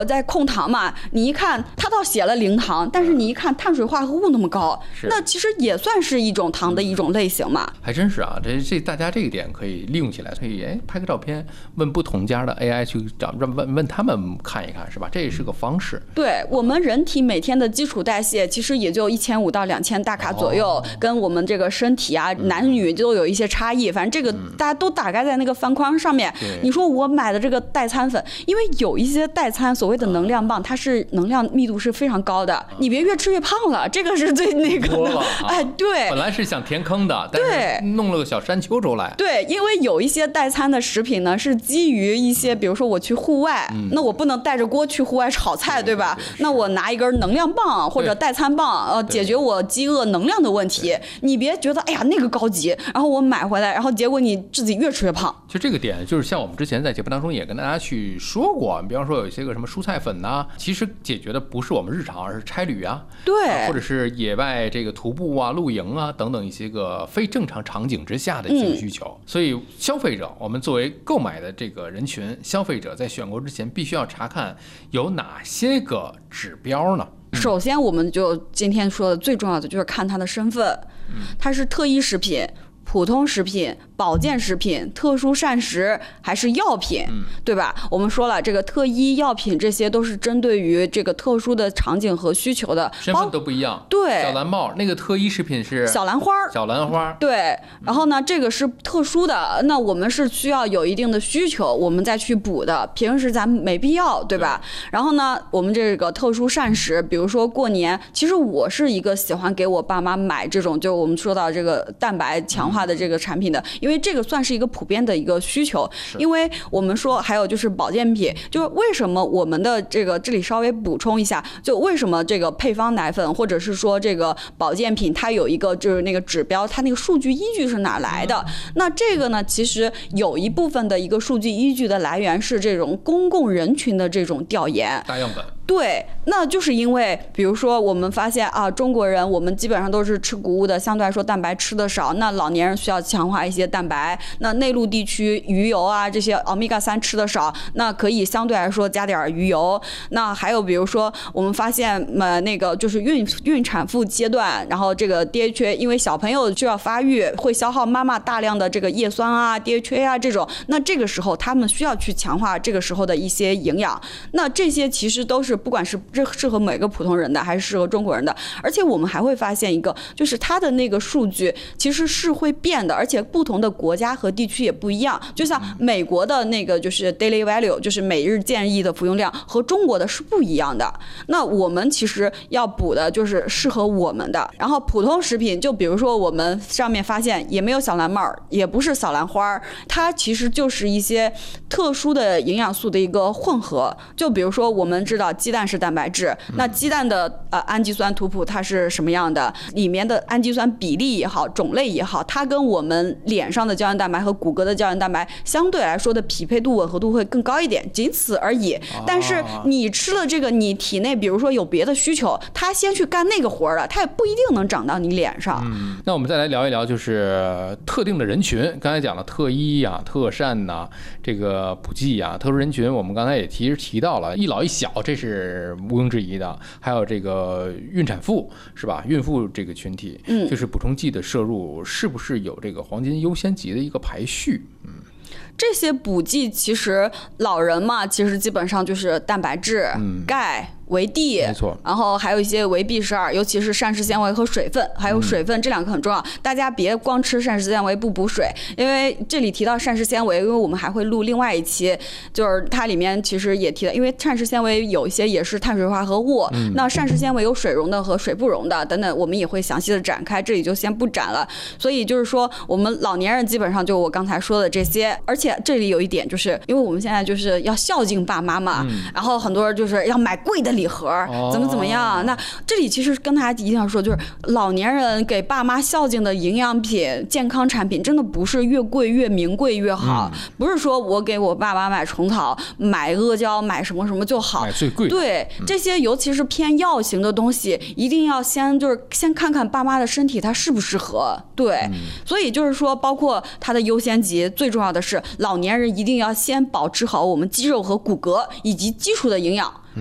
在控糖嘛，你一看它倒写了零糖，但是你一看碳水化合物那么高，那其实也算是一种糖的一种类型嘛。 还真是啊，这大家这个点可以利用起来，可以拍个照片，问不同家的 AI 去找问他们看一看，是吧？这也是个方式。 对，我们人体每天的基础代谢其实也就1500到2000大卡左右，跟我们这个身体啊男女都有一些差异。反正这个大家都打开在那个饭筐上面。你说我买的这个代餐粉，因为有一些代餐所谓的能量棒，它是能量密度是非常高的，你别越吃越胖了，这个是最那个的。哎，对， 本来是想填坑的，但是弄了个小山丘出来。 对，因为有一些代餐的食品呢，是基于一些，比如说我去户外，那我不能带着锅去户外炒菜，对吧？那我拿一根能量棒或者代餐棒，解决我饥饿能量的问题。你别觉得哎呀那个高级，然后我买回来，然后结果你自己越吃越胖。 就这个点，就是像我们之前在节目当中也跟大家去说过，比方说有一些个什么蔬菜粉呐，其实解决的不是我们日常，而是差旅啊， 对， 或者是野外这个徒步啊、露营啊等等一些个非正常场景之下的一些需求。所以消费者，我们作为购买的这个人群，消费者在选购之前必须要查看有哪些个指标呢？ 首先，我们就今天说的最重要的就是看它的身份，它是特医食品、普通食品、保健食品、特殊膳食还是药品，对吧？我们说了，这个特医药品这些都是针对于这个特殊的场景和需求的， 身份都不一样。 对， 小蓝帽那个特医食品是小兰花， 小兰花。 对，然后呢，这个是特殊的，那我们是需要有一定的需求，我们再去补的，平时咱们没必要，对吧？然后呢，我们这个特殊膳食，比如说过年，其实我是一个喜欢给我爸妈买这种，就我们说到这个蛋白强化的这个产品的，因为这个算是一个普遍的一个需求。因为我们说还有就是保健品，就是为什么我们的这里稍微补充一下，就为什么这个配方奶粉或者是说这个保健品它有一个就是那个指标，它那个数据依据是哪来的？那这个呢，其实有一部分的一个数据依据的来源是这种公共人群的这种调研大样本。 对，那就是因为比如说我们发现啊，中国人我们基本上都是吃谷物的，相对来说蛋白吃的少，那老年人需要强化一些蛋白，那内陆地区鱼油啊这些欧米伽3吃的少，那可以相对来说加点鱼油。那还有比如说我们发现那个就是孕产妇阶段，然后这个 DHA 因为小朋友就要发育，会消耗妈妈大量的这个叶酸啊 DHA 啊这种，那这个时候他们需要去强化这个时候的一些营养，那这些其实都是不管是适合每个普通人的还是适合中国人的。而且我们还会发现一个，就是它的那个数据其实是会变的，而且不同的国家和地区也不一样。就像美国的那个就是 daily value， 就是每日建议的服用量和中国的是不一样的。那我们其实要补的就是适合我们的。然后普通食品，就比如说我们上面发现也没有小蓝帽，也不是小兰花，它其实就是一些特殊的营养素的一个混合。就比如说我们知道鸡蛋是蛋白质，那鸡蛋的氨基酸图谱它是什么样的？里面的氨基酸比例也好，种类也好，它跟我们脸上的胶原蛋白和骨骼的胶原蛋白相对来说的匹配度、吻合度会更高一点，仅此而已。但是你吃了这个，你体内比如说有别的需求，它先去干那个活了，它也不一定能长到你脸上。 那我们再来聊一聊，就是特定的人群。刚才讲了特医啊、特膳呐、这个补剂啊，特殊人群，我们刚才也提到了一老一小，这是毋庸置疑的。还有这个孕产妇是吧？孕妇这个群体，就是补充剂的摄入是不是有这个黄金优先级的一个排序？ 这些补剂其实老人嘛，其实基本上就是蛋白质、钙、维 D， 没错， 然后还有一些维 B12，尤其是膳食纤维和水分，还有水分，这两个很重要。大家别光吃膳食纤维不补水，因为这里提到膳食纤维，因为我们还会录另外一期，就是它里面其实也提到，因为膳食纤维有一些也是碳水化合物，那膳食纤维有水溶的和水不溶的等等，我们也会详细的展开，这里就先不展了。所以就是说，我们老年人基本上就我刚才说的这些，而且这里有一点，就是因为我们现在就是要孝敬爸妈嘛，然后很多人就是要买贵的礼盒，怎么样？那这里其实跟大家一定要说，就是老年人给爸妈孝敬的营养品、健康产品，真的不是越贵越名贵越好，不是说我给我爸妈买虫草、买阿胶、买什么什么就好， 买最贵。 对，这些尤其是偏药型的东西，一定要先看看爸妈的身体它适不适合。对，所以就是说，包括它的优先级，最重要的是老年人一定要先保持好我们肌肉和骨骼以及基础的营养。